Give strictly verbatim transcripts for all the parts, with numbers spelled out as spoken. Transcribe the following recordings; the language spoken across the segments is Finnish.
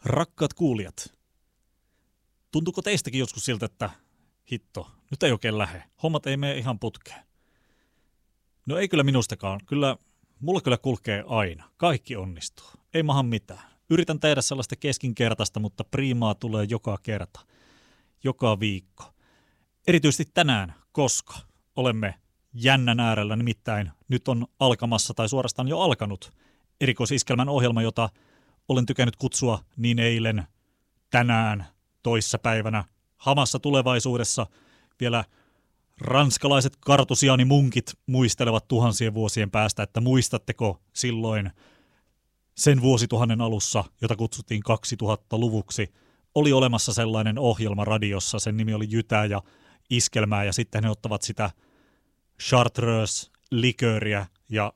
Rakkaat kuulijat, tuntuuko teistäkin joskus siltä, että hitto, nyt ei oikein lähe, hommat ei mene ihan putkeen? No ei kyllä minustakaan, kyllä mulla kyllä kulkee aina, kaikki onnistuu, ei mahan mitään. Yritän tehdä sellaista keskinkertaista, mutta priimaa tulee joka kerta, joka viikko. Erityisesti tänään, koska olemme jännän äärellä, nimittäin nyt on alkamassa tai suorastaan jo alkanut erikoisiskelmän ohjelma, jota olen tykännyt kutsua niin eilen, tänään, toissapäivänä, hamassa tulevaisuudessa. Vielä ranskalaiset kartusiaanimunkit muistelevat tuhansien vuosien päästä, että muistatteko silloin sen vuosituhannen alussa, jota kutsuttiin kaksituhattaluvuksi, oli olemassa sellainen ohjelma radiossa, sen nimi oli Jytää ja iskelmää, ja sitten he ottavat sitä Chartreuse-likööriä ja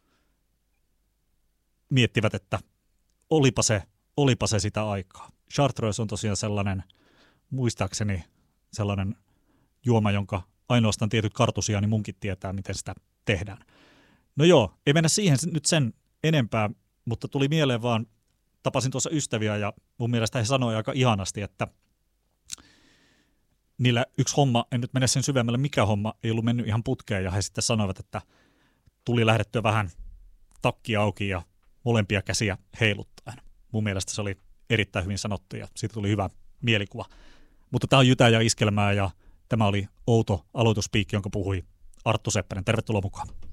miettivät, että olipa se, olipa se sitä aikaa. Chartreuse on tosiaan sellainen, muistaakseni sellainen juoma, jonka ainoastaan tietyt kartusiaanimunkit tietää, miten sitä tehdään. No joo, ei mennä siihen nyt sen enempää, mutta tuli mieleen vaan, tapasin tuossa ystäviä ja mun mielestä he sanoi aika ihanasti, että niillä yksi homma, en nyt mene sen syvemmälle, mikä homma, ei ollut mennyt ihan putkeen, ja he sitten sanoivat, että tuli lähdettyä vähän takki auki ja molempia käsiä heiluttaen. Mun mielestä se oli erittäin hyvin sanottu ja siitä tuli hyvä mielikuva. Mutta tämä on Jytää ja iskelmää ja tämä oli outo aloituspiikki, jonka puhui Arttu Seppänen. Tervetuloa mukaan.